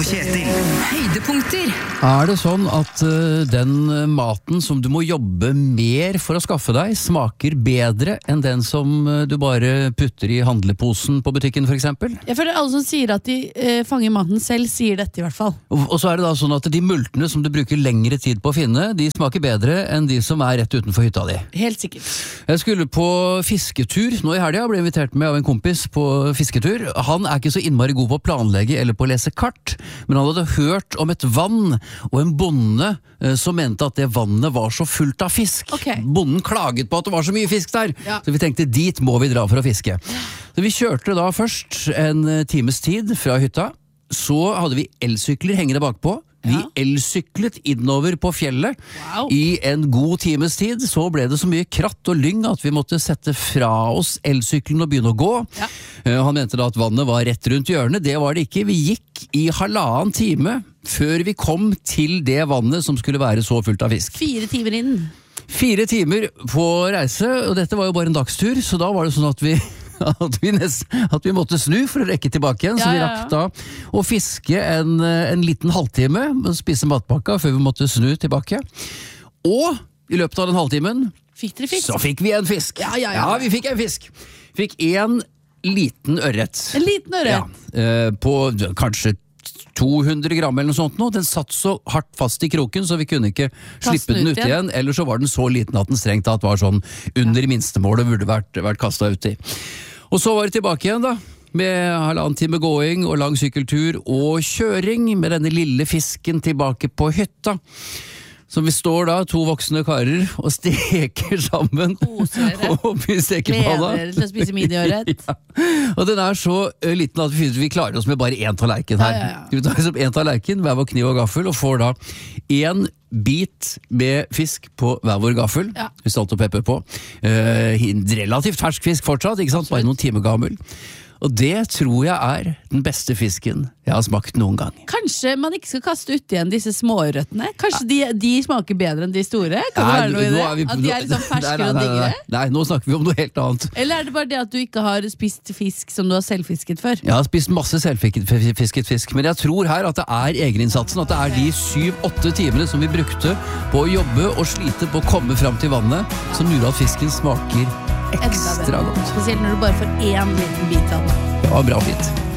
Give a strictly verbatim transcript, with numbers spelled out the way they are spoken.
Kjetil. Høydepunkter. Er det sånn at uh, den maten som du må jobbe mer for å skaffe deg, smaker bedre enn den som uh, du bare putter i handleposen på butikken, for eksempel? Jeg føler alle som sier at de uh, fanger maten selv, sier dette i hvert fall. Og, og så er det da sånn at de multene som du bruker lengre tid på å finne, de smaker bedre enn de som er rett utenfor hytta di. Helt sikkert. Jeg skulle på fisketur nå i helga, ble invitert med av en kompis på fisketur. Han er ikke så innmari god på å planlegge eller på å lese kart, men han hadde hørt om et vann og en bonde eh, som mente at det vannet var så fullt av fisk. Okay. Bonden klaget på at det var så mye fisk der, ja. Så vi tenkte dit må vi dra for å fiske. Så vi kjørte da først en times tid fra hytta, så hadde vi elsykler hengende bakpå. Vi ja. elsyklet innover på fjellet wow. i en god times tid. Så ble det så mye kratt og lyng at vi måtte sette fra oss elsykkelen og begynne å gå. Ja. Han mente da at vannet var rett rundt hjørnet. Det var det ikke. Vi gikk i halvannen time før vi kom til det vannet som skulle være så fullt av fisk. Fire timer inn. Fire timer på reise, og dette var jo bare en dagstur, så da var det sånn at vi At vi, nest, at vi måtte snu for å rekke tilbake igjen, ja, så vi ja, ja. rakk da å fiske en, en liten halvtime, og spise matpakka før vi måtte snu tilbake. Og i løpet av den halvtimen fikk dere fisk? Så fikk vi en fisk. Ja, ja, ja. ja vi fikk en fisk. Fikk en liten ørret. En liten ørret? Ja, eh, på kanskje to hundre gram eller noe sånt nå. Den satt så hardt fast i kroken, så vi kunne ikke slippe den ut igjen. Eller så var den så liten at den strengt tatt var sånn under ja. minstemålet og burde vært, vært kastet ut i. Og så var det tilbake igjen da, med halvannen time gåing og lang sykkeltur og kjøring med denne lille fisken tilbake på hytta. Så vi står da, to voksne karer, og steker sammen. Koser dere. Oppi stekepanna. Gleder dere til å spise midjeørret. ja. Og den er så liten at vi, vi klarer oss med bare én tallerken her. Ja, ja, ja. Vi tar liksom én tallerken, hver vår kniv og gaffel, og får da én bit med fisk på hver vår gaffel. Ja. Med salt og pepper på. Eh, relativt fersk fisk fortsatt, ikke sant? Bare noen timer gammel. Og det tror jeg er den beste fisken jeg har smakt noen gang. Kanskje man ikke skal kaste ut igjen disse småørretene? Kanskje de, de smaker bedre enn de store? Kan nei, det være noe i det? Vi, at de er liksom ferskere nei, nei, nei, og diggere? Nei, nei, nå snakker vi om noe helt annet. Eller er det bare det at du ikke har spist fisk som du har selvfisket før? Jeg har spist masse selvfisket fisk, men jeg tror her at det er egeninnsatsen, at det er de syv-åtte timene som vi brukte på å jobbe og slite på å komme fram til vannet, som gjorde at fisken smaker ekstra godt. Spesielt når du bare får én liten bit av den. Det var bra fint.